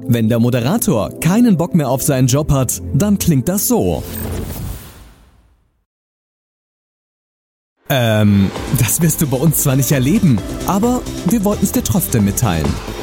Wenn der Moderator keinen Bock mehr auf seinen Job hat, dann klingt das so. Das wirst du bei uns zwar nicht erleben, aber wir wollten es dir trotzdem mitteilen.